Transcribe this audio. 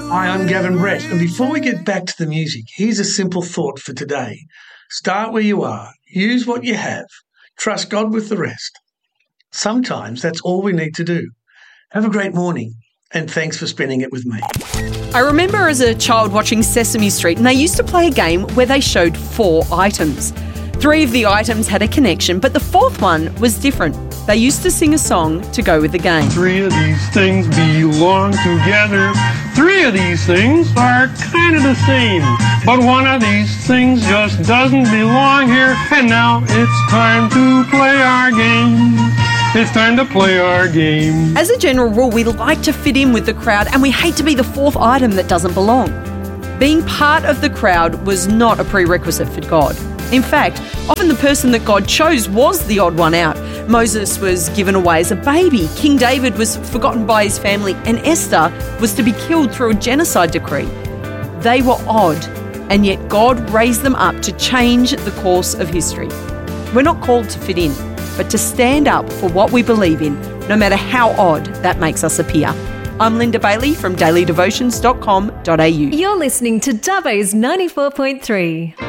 Hi, I'm Gavin Brett, and before we get back to the music, here's a simple thought for today. Start where you are, use what you have, trust God with the rest. Sometimes that's all we need to do. Have a great morning, and thanks for spending it with me. I remember as a child watching Sesame Street, and they used to play a game where they showed 4 items. 3 of the items had a connection, but the 4th one was different. They used to sing a song to go with the game. 3 of these things belong together. 3 of these things are kind of the same. But 1 of these things just doesn't belong here. And now it's time to play our game. It's time to play our game. As a general rule, we like to fit in with the crowd, and we hate to be the 4th item that doesn't belong. Being part of the crowd was not a prerequisite for God. In fact, often the person that God chose was the odd one out. Moses was given away as a baby, King David was forgotten by his family, and Esther was to be killed through a genocide decree. They were odd, and yet God raised them up to change the course of history. We're not called to fit in, but to stand up for what we believe in, no matter how odd that makes us appear. I'm Linda Bailey from dailydevotions.com.au. You're listening to Dubbo's 94.3.